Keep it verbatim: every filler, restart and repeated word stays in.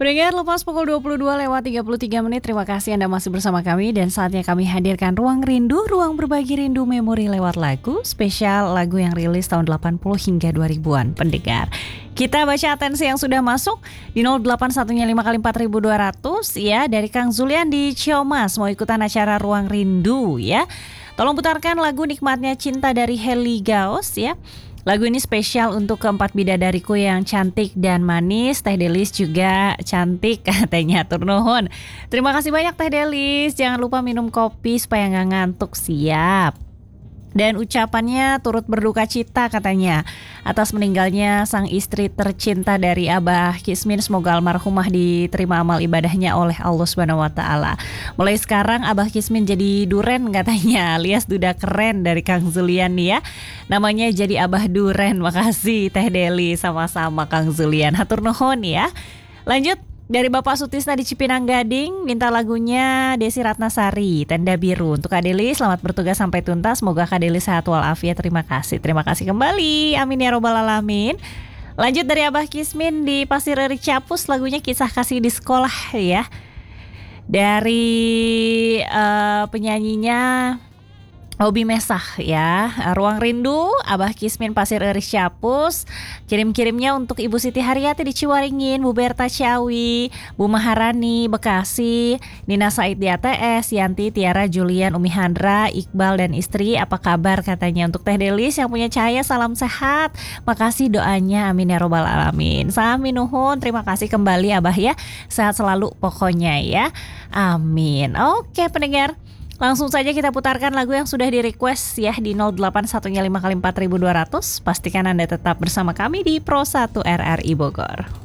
Pendengar, lepas pukul dua puluh dua lewat tiga puluh tiga menit, terima kasih Anda masih bersama kami dan saatnya kami hadirkan Ruang Rindu, ruang berbagi rindu memori lewat lagu, spesial lagu yang rilis tahun delapan puluh hingga dua ribuan. Pendengar, kita baca atensi yang sudah masuk di nol delapan satu lima kali empat ribu dua ratus ya, dari Kang Zulian di Ciamas, mau ikutan acara Ruang Rindu ya. Tolong putarkan lagu Nikmatnya Cinta dari Heli Gaos ya. Lagu ini spesial untuk keempat bidadariku yang cantik dan manis. Teh Delis juga cantik katanya, atur nuhun. Terima kasih banyak Teh Delis. Jangan lupa minum kopi supaya gak ngantuk, siap. Dan ucapannya turut berduka cita katanya atas meninggalnya sang istri tercinta dari Abah Kismin. Semoga almarhumah diterima amal ibadahnya oleh Allah Subhanahu wa taala. Mulai sekarang Abah Kismin jadi duren katanya, alias duda keren dari Kang Zulian nih ya. Namanya jadi Abah Duren. Makasih Teh Deli, sama-sama Kang Zulian. Hatur nuhun ya. Lanjut. Dari Bapak Sutisna di Cipinang Gading, minta lagunya Desi Ratnasari, Tenda Biru. Untuk Kak Deli, selamat bertugas sampai tuntas. Semoga Kak Deli sehat walafiat. Terima kasih. Terima kasih kembali. Amin ya robbal alamin. Lanjut dari Abah Kismin di Pasir Eri Capus, lagunya Kisah Kasih di Sekolah ya. Dari uh, penyanyinya Hobi Mesah ya. Ruang Rindu, Abah Kismin Pasir Eri Capus. Kirim-kirimnya untuk Ibu Siti Haryati di Ciwaringin, Bu Berta Ciawi, Bu Maharani Bekasi, Nina Said di A T S, Yanti, Tiara, Julian, Umi Handra, Iqbal dan istri. Apa kabar katanya. Untuk Teh Delis yang punya cahaya, salam sehat. Makasih doanya, amin ya robbal alamin. Sami nuhun, terima kasih kembali Abah ya. Sehat selalu pokoknya ya. Amin. Oke pendengar, langsung saja kita putarkan lagu yang sudah di-request ya di nol delapan satu lima kali empat ribu dua ratus. Pastikan Anda tetap bersama kami di Pro satu R R I Bogor.